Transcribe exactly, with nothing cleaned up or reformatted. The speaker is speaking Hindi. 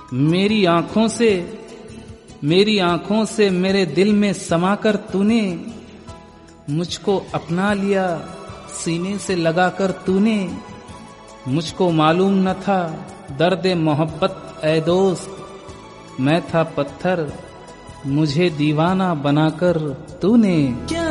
मेरी आंखों से मेरी आंखों से मेरे दिल में समाकर तूने मुझको अपना लिया, सीने से लगाकर तूने। मुझको मालूम न था दर्द मोहब्बत ऐ दोस्त, मैं था पत्थर मुझे दीवाना बनाकर तूने। क्या